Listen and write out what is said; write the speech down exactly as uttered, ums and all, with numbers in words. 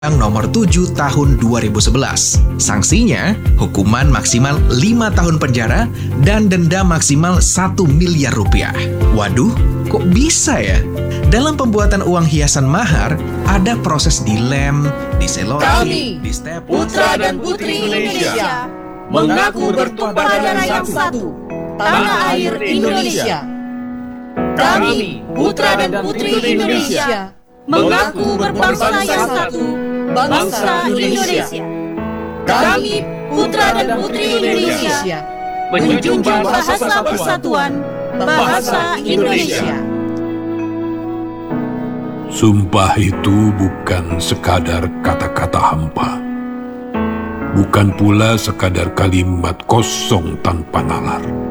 Nomor tujuh tahun dua ribu sebelas. Sanksinya, hukuman maksimal lima tahun penjara dan denda maksimal satu miliar rupiah. Waduh, kok bisa ya? Dalam pembuatan uang hiasan mahar, ada proses dilem, diselotip, Kami, distep, putra dan putri Indonesia, mengaku bertumpah darah yang satu, tanah air Indonesia. Kami, putra dan putri Indonesia, mengaku berbangsa yang satu, bangsa Indonesia. Kami, putra dan putri Indonesia, menjunjung bahasa persatuan, bahasa Indonesia. Sumpah itu bukan sekadar kata-kata hampa, bukan pula sekadar kalimat kosong tanpa nalar.